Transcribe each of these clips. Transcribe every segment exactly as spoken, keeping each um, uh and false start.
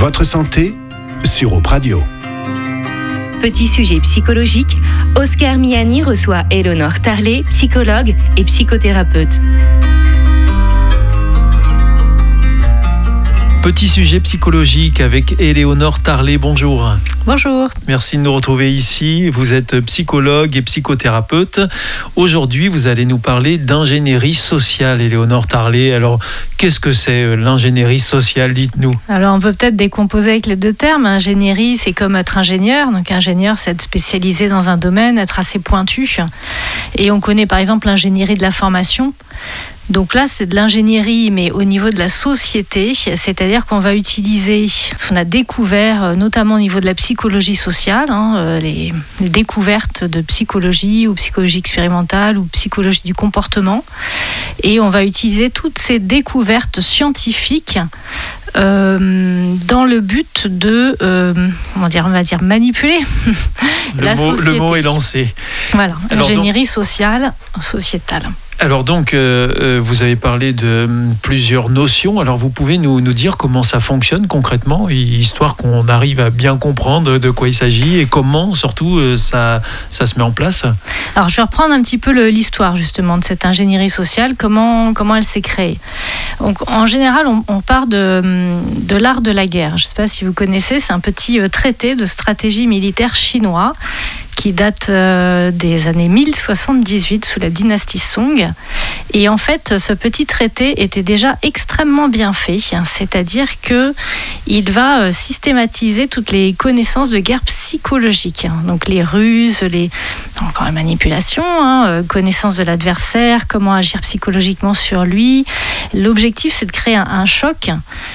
Votre santé sur Europe Radio. Petit sujet psychologique, Oscar Miani reçoit Éléonore Tarlet, psychologue et psychothérapeute. Petit sujet psychologique avec Éléonore Tarlet. Bonjour. Bonjour. Merci de nous retrouver ici. Vous êtes psychologue et psychothérapeute. Aujourd'hui, vous allez nous parler d'ingénierie sociale, Éléonore Tarlet. Alors, qu'est-ce que c'est l'ingénierie sociale? Dites-nous. Alors, on peut peut-être décomposer avec les deux termes. Ingénierie, c'est comme être ingénieur. Donc, ingénieur, c'est être spécialisé dans un domaine, être assez pointu. Et on connaît par exemple l'ingénierie de la formation. Donc là, c'est de l'ingénierie, mais au niveau de la société, c'est-à-dire qu'on va utiliser ce qu'on a découvert, notamment au niveau de la psychologie sociale, hein, les, les découvertes de psychologie ou psychologie expérimentale ou psychologie du comportement, et on va utiliser toutes ces découvertes scientifiques Euh, dans le but de, euh, comment dire, on va dire manipuler le la mot, société. Le mot est lancé. Voilà, Alors ingénierie donc, sociale, sociétale. Alors donc, euh, vous avez parlé de euh, plusieurs notions. Alors vous pouvez nous, nous dire comment ça fonctionne concrètement, histoire qu'on arrive à bien comprendre de quoi il s'agit et comment surtout euh, ça, ça se met en place. Alors je vais reprendre un petit peu le, l'histoire justement de cette ingénierie sociale, comment, comment elle s'est créée. Donc, en général, on, on part de, de l'art de la guerre. Je ne sais pas si vous connaissez, c'est un petit traité de stratégie militaire chinois qui date euh, des années mille soixante-dix-huit sous la dynastie Song. Et en fait, ce petit traité était déjà extrêmement bien fait, hein, c'est-à-dire qu'il va euh, systématiser toutes les connaissances de guerre psychologique, hein, donc les ruses, les, encore la manipulation, hein, euh, connaissance de l'adversaire, comment agir psychologiquement sur lui. L'objectif, c'est de créer un, un choc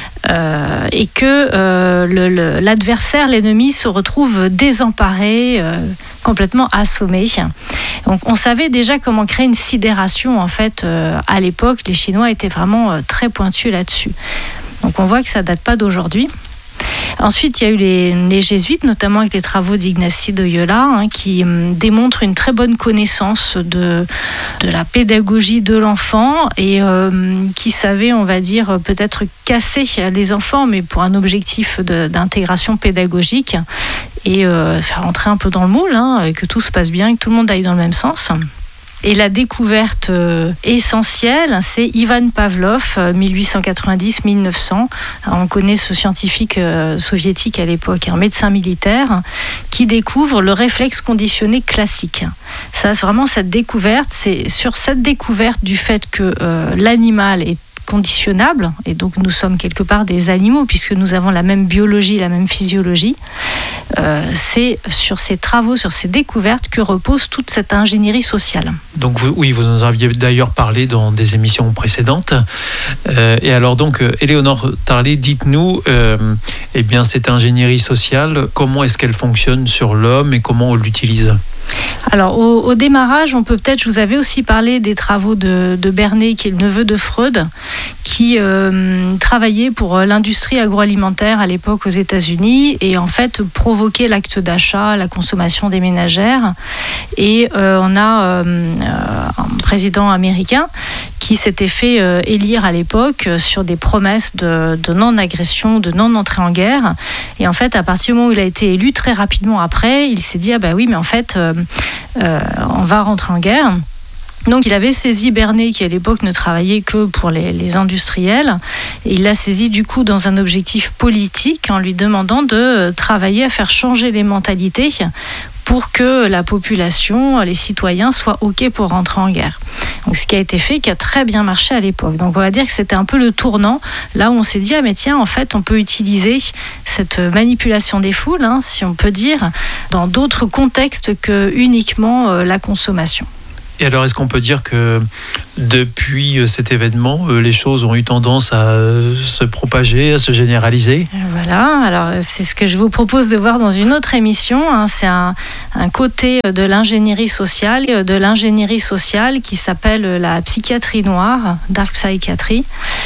euh, et que euh, le, le, l'adversaire, l'ennemi, se retrouve désemparé, euh, complètement assommé. Donc on savait déjà comment créer une sidération en fait euh, à l'époque. Les Chinois étaient vraiment euh, très pointus là-dessus. Donc on voit que ça date pas d'aujourd'hui. Ensuite, il y a eu les, les jésuites, notamment avec les travaux d'Ignacy de Loyola, hein, qui hum, démontrent une très bonne connaissance de, de la pédagogie de l'enfant et euh, qui savaient, on va dire, peut-être casser les enfants, mais pour un objectif de, d'intégration pédagogique et euh, faire entrer un peu dans le moule, hein, et que tout se passe bien, et que tout le monde aille dans le même sens. Et la découverte euh, essentielle, c'est Ivan Pavlov, euh, dix-huit cent quatre-vingt-dix à mille neuf cents. Alors, on connaît ce scientifique euh, soviétique à l'époque, un médecin militaire, qui découvre le réflexe conditionné classique. Ça, c'est vraiment cette découverte. C'est sur cette découverte du fait que euh, l'animal est conditionnable, et donc nous sommes quelque part des animaux puisque nous avons la même biologie, la même physiologie. Euh, c'est sur ces travaux, sur ces découvertes que repose toute cette ingénierie sociale. Donc vous, oui, vous en aviez d'ailleurs parlé dans des émissions précédentes. Euh, et alors donc, Éléonore Tarlet, dites-nous, euh, eh bien cette ingénierie sociale, comment est-ce qu'elle fonctionne sur l'homme et comment on l'utilise ? Alors au, au démarrage, on peut peut-être, je vous avais aussi parlé des travaux de, de Bernet, qui est le neveu de Freud, qui euh, travaillait pour l'industrie agroalimentaire à l'époque aux États-Unis et en fait provoquait l'acte d'achat, la consommation des ménagères. Et euh, on a euh, un président américain qui s'était fait euh, élire à l'époque sur des promesses de, de non-agression, de non-entrée en guerre. Et en fait, à partir du moment où il a été élu, très rapidement après, il s'est dit « Ah bah oui, mais en fait, euh, euh, on va rentrer en guerre ». Donc il avait saisi Bernet, qui à l'époque ne travaillait que pour les, les industriels, et il l'a saisi du coup dans un objectif politique en lui demandant de travailler à faire changer les mentalités pour que la population, les citoyens soient OK pour rentrer en guerre. Donc ce qui a été fait, qui a très bien marché à l'époque. Donc on va dire que c'était un peu le tournant, là où on s'est dit, ah mais tiens, en fait on peut utiliser cette manipulation des foules, hein, si on peut dire, dans d'autres contextes que uniquement euh, la consommation. Et alors, est-ce qu'on peut dire que depuis cet événement, les choses ont eu tendance à se propager, à se généraliser ? Voilà, alors c'est ce que je vous propose de voir dans une autre émission. Hein. C'est un, un côté de l'ingénierie sociale, de l'ingénierie sociale qui s'appelle la psychiatrie noire, dark psychiatry.